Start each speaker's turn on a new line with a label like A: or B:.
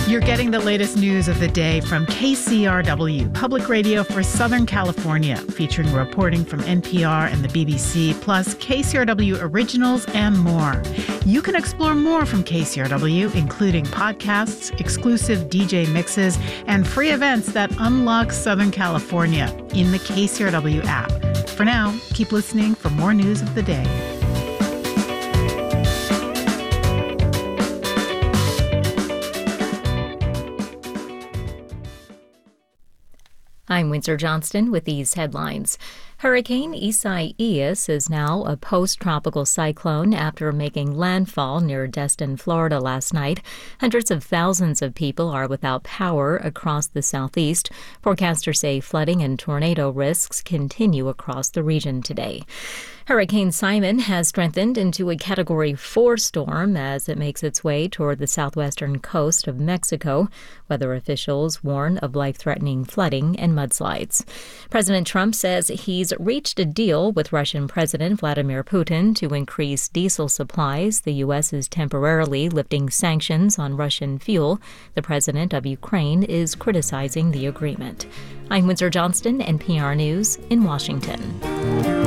A: You're getting the latest news of the day from KCRW, Public Radio for Southern California, featuring reporting from NPR and the BBC, plus KCRW originals and more. You can explore more from KCRW, including podcasts, exclusive DJ mixes, and free events that unlock Southern California in the KCRW app. For now, keep listening for more news of the day.
B: I'm Windsor Johnston with these headlines. Hurricane Isaias is now a post-tropical cyclone after making landfall near Destin, Florida last night. Hundreds of thousands of people are without power across the southeast. Forecasters say flooding and tornado risks continue across the region today. Hurricane Simon has strengthened into a Category 4 storm as it makes its way toward the southwestern coast of Mexico. Weather officials warn of life-threatening flooding and mudslides. President Trump says he's reached a deal with Russian President Vladimir Putin to increase diesel supplies. The U.S. is temporarily lifting sanctions on Russian fuel. The president of Ukraine is criticizing the agreement. I'm Windsor Johnston, NPR News in Washington.